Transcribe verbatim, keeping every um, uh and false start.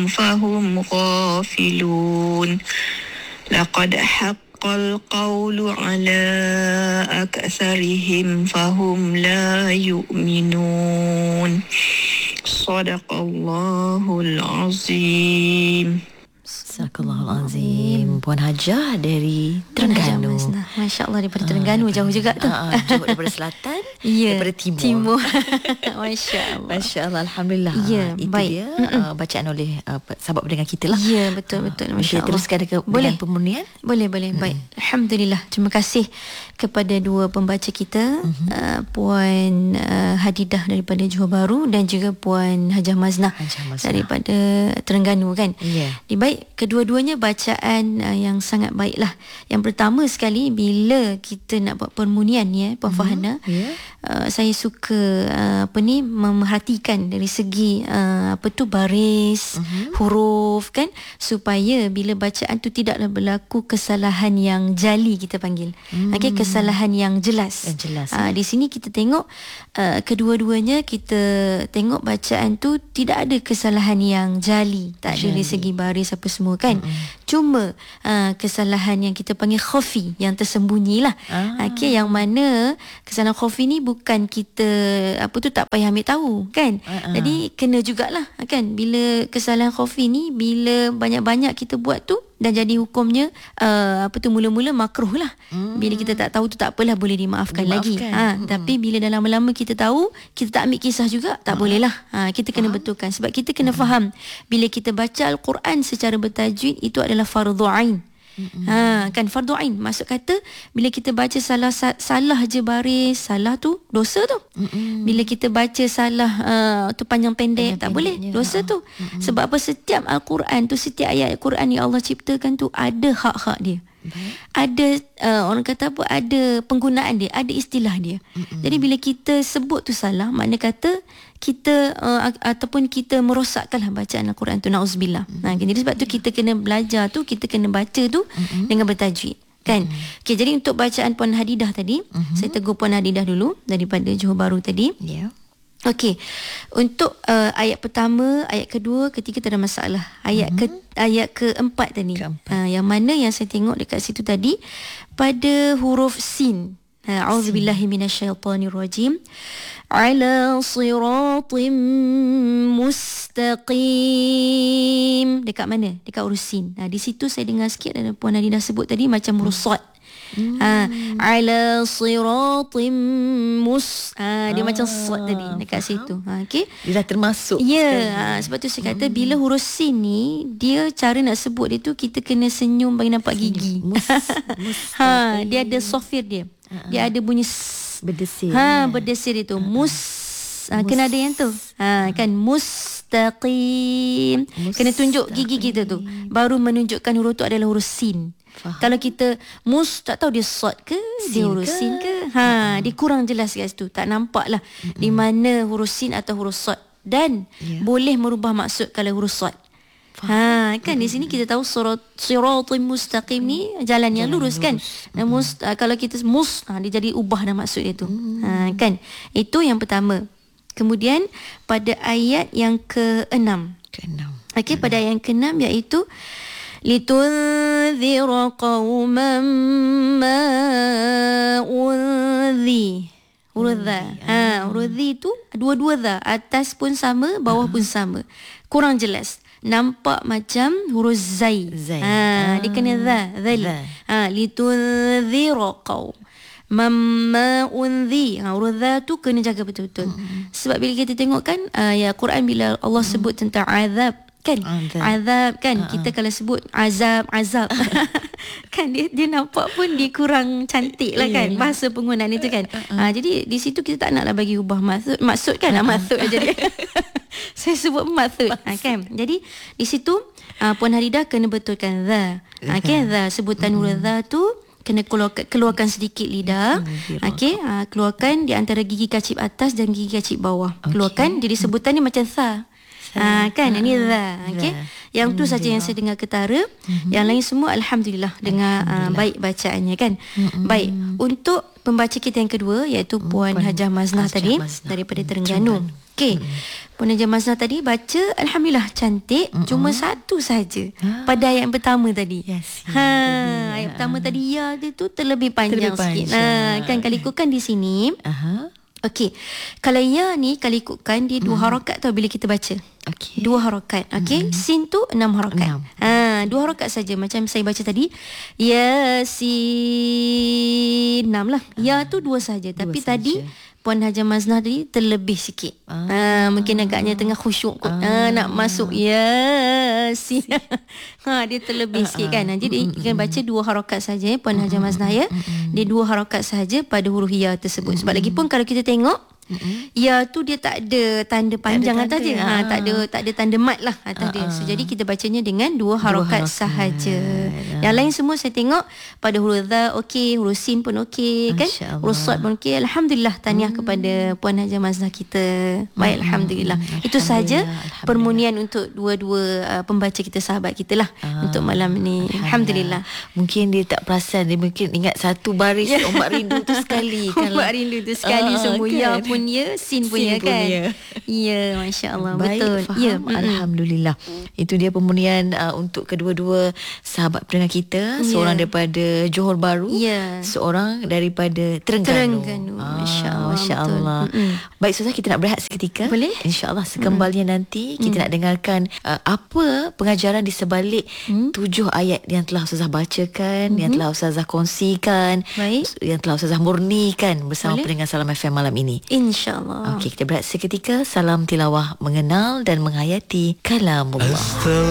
فهم غافلون لقد حق القول على أكثرهم فهم لا يؤمنون صدق الله العظيم. Sadaqallahul Azim. Puan Hajah dari Terengganu. Masya Allah, daripada Terengganu, uh, jauh juga tu. Uh, jauh daripada selatan, yeah, daripada timur. timur. Masya Allah. Masya Allah, Alhamdulillah. Yeah, itu baik. dia uh, bacaan oleh uh, sahabat pendengar kita lah. Ya, yeah, betul betul. Uh, Masya Allah. Teruskan ke boleh pemurnian? Boleh boleh. Hmm. Baik. Alhamdulillah. Terima kasih kepada dua pembaca kita, uh-huh. uh, Puan uh, Hadidah daripada Johor Bahru dan juga Puan Hajah Maznah, Hajah Maznah. daripada Terengganu kan. Ya. Yeah. Baik, kedua-duanya bacaan uh, yang sangat baik lah. Yang pertama sekali, bila kita nak buat permunian ya, Puan uh-huh. Farhana, yeah. uh, saya suka uh, apa ni memerhatikan dari segi uh, apa tu baris, uh-huh. huruf kan, supaya bila bacaan tu tidaklah berlaku kesalahan yang jali, kita panggil. Hmm. Okey, kesalahan yang jelas. Yang jelas. Uh, di sini kita tengok uh, kedua-duanya, kita tengok bacaan tu tidak ada kesalahan yang jali, tak ada dari segi baris apa semua kan. Mm-hmm. Cuma uh, kesalahan yang kita panggil khafi, yang tersembunyi lah. Ah. Okey, yang mana kesalahan khafi ni bukan kita apa tu tak payah ambil tahu kan. Uh-uh. Jadi kena jugalah kan, bila kesalahan khafi ni bila banyak-banyak kita buat tu dan jadi hukumnya uh, apa tu mula-mula makruh lah. Hmm. Bila kita tak tahu tu tak apalah, boleh dimaafkan, dimaafkan. lagi. Ha, hmm. Tapi bila dah lama-lama kita tahu, kita tak ambil kisah juga, tak ha. boleh lah. Ha, kita kena ha. betulkan. Sebab kita kena hmm. faham, bila kita baca Al-Quran secara bertajwid, itu adalah fardu ain. Mm-hmm. Ha, kan fardu ain. Maksud kata bila kita baca salah salah je baris, salah tu dosa tu. Mm-hmm. Bila kita baca salah uh, tu panjang pendek, panjang tak boleh, dosa ha. tu. Mm-hmm. Sebab apa? Setiap Al-Quran tu, setiap ayat Al-Quran yang Allah ciptakan tu ada hak-hak dia. Baik. Ada uh, orang kata apa, ada penggunaan dia, ada istilah dia. Mm-hmm. Jadi bila kita sebut tu salah, makna kata kita uh, ataupun kita merosakkanlah bacaan Al-Quran tu, na'udzubillah. Mm-hmm. Nah, jadi sebab tu kita kena belajar tu, kita kena baca tu mm-hmm. dengan bertajwid kan. Mm-hmm. Okey, jadi untuk bacaan Puan Hadidah tadi, mm-hmm. saya tegur Puan Hadidah dulu daripada Johor Bahru tadi. Ya. Yeah. Okey. Untuk uh, ayat pertama, ayat kedua, ketiga tak ada masalah. Ayat mm-hmm. ke ayat keempat tadi. Keempat. Uh, yang mana yang saya tengok dekat situ tadi pada huruf sin. A'udzubillahi minasyaitonirrajim. Ala siratim mustaqim. Dekat mana? Dekat huruf sin. Nah, di situ saya dengar sikit ada Puan Hadidah sebut tadi macam huruf sad. Hmm. Ha, ala siratim mus. Ha, dia ah, macam sad tadi dekat faham. Situ. Ha, okey. Dia dah termasuk. Ya, ha, sebab tu saya kata hmm. bila huruf sin ni, dia cara nak sebut dia tu kita kena senyum bagi nampak gigi. Mus, mus, ha, dia ada sofir dia. Uh-huh. Dia ada bunyi s- berdesir. Ha, berdesir itu. Uh-huh. Mus. Ha, mus. Kena ada yang tu. Ha, kan mustaqim. Mustaqim. Kena tunjuk gigi kita tu. Baru menunjukkan huruf tu adalah huruf sin. Faham. Kalau kita mus tak tahu dia sad ke, sin dia huruf ke? sin ke, ha, uh-huh. dia kurang jelas kat situ. Tak nampak lah uh-huh. di mana huruf sin atau huruf sad. Dan yeah. boleh merubah maksud kalau huruf sad. Ha, kan mm-hmm. di sini kita tahu surat siratul mustaqim ni jalan yang jalan lurus, lurus kan. Mm-hmm. Mus, uh, kalau kita mus, ha, dia jadi ubah dah maksud dia tu. Mm-hmm. Ha, kan. Itu yang pertama. Kemudian pada ayat yang keenam. Keenam. Okey, pada ayat yang keenam iaitu litunzira qauman ma unzi. Huruf dha. Ha, huruf dhi tu dua-dua dha, atas pun sama, bawah uh-huh. pun sama. Kurang jelas. Nampak macam huruf zai. zai. Ha, ah. dia kena dha, dhal. Ha, litunzira qaum mamma unzi. Ha, huruf dha tu kena jaga betul-betul. Hmm. Sebab bila kita tengok kan uh, ya Quran bila Allah hmm. sebut tentang azab kan, azab, azab kan, uh-huh. kita kalau sebut azab azab kan dia dia nampak pun dia kurang cantik lah kan, bahasa penggunaan itu kan. Uh-huh. Ha, jadi di situ kita tak naklah bagi ubah maksud, maksud kan, uh-huh. maksud aja dia. Saya sebut maksud, ha, kan. Jadi di situ uh, Puan Hadidah kena betulkan dha. Ha, okay, dha sebutan huruf dha tu kena keluarkan, keluarkan sedikit lidah. Okey, ha, keluarkan di antara gigi kacip atas dan gigi kacip bawah. Okay. Keluarkan, jadi sebutan ni macam tha. Ha, kan, ha, ini dha. Okey. Yang tu saja yang saya dengar ketara. Mm-hmm. Yang lain semua alhamdulillah dengar alhamdulillah. Uh, baik bacaannya kan. Mm-hmm. Baik, untuk pembaca kita yang kedua iaitu Puan, Puan Hajah Maznah Hajah tadi Maznah. daripada Terengganu. Okey. Puan Hajah Masnah tadi baca alhamdulillah cantik, mm-hmm. cuma satu saja ha. pada ayat yang pertama tadi. Yes, ha, ayat pertama tadi ya dia tu terlebih panjang terlebih sikit. panjang. Ha, kan kalau ikutkan di sini. Aha. Okey. Kalau ya ni kalau ikutkan dia dua mm. harakat tau bila kita baca. Okey. Dua harakat. Okey. Mm. Sin tu enam harakat. Enam. Ha, dua harakat saja macam saya baca tadi. Yasin. Enam lah. Ya tu dua saja. Tapi saja. tadi Puan Hajah Masnah tadi terlebih sikit. Ah. Ha, mungkin agaknya tengah khusyuk kot. Ah. Ha, nak masuk Yasin. Ha, dia terlebih ah, sikit kan. Jadi dia mm, baca dua harakat saja Puan Hajah Masnah ya. Dia dua harakat saja pada huruf ya tersebut. Sebab lagi pun kalau kita tengok Mm-hmm. ya tu dia tak ada tanda panjang atas dia. Ha, tak ada tak ada tanda mat lah atas dia. So, jadi kita bacanya dengan dua harakat, dua harakat sahaja. Ya. Yang lain semua saya tengok pada huruf dha okey, huruf sin pun okey kan? Huruf sad pun okey. Alhamdulillah, tahniah hmm. kepada Puan Hajah Masnah kita. Baik, hmm. alhamdulillah. alhamdulillah. Itu saja permunian untuk dua-dua uh, pembaca kita, sahabat kita lah ah. untuk malam ni. Alhamdulillah. alhamdulillah. Mungkin dia tak perasan, dia mungkin ingat satu baris ombak rindu tu sekali. Ombak rindu tu sekali uh, semua kan? Ya pun ya, sin punya kan. Ya, masya-Allah. Betul. Faham. Ya, alhamdulillah. Itu dia pemberian uh, untuk kedua-dua sahabat pendengar kita, seorang yeah. daripada Johor Bahru, yeah. seorang daripada Terengganu. Terengganu. Ah, masya-Allah. Masya-Allah. Baik, Ustazah, kita nak berehat seketika. Boleh? Insya-Allah sekembalnya mm. nanti kita mm. nak dengarkan uh, apa pengajaran di sebalik mm. tujuh ayat yang telah Ustazah bacakan, mm-hmm. yang telah Ustazah kongsikan, Baik. yang telah Ustazah murnikan bersama Boleh? pendengar Salam F M malam ini. Insya-Allah. Okey, kita berehat seketika. Salam tilawah mengenal dan menghayati kalamullah.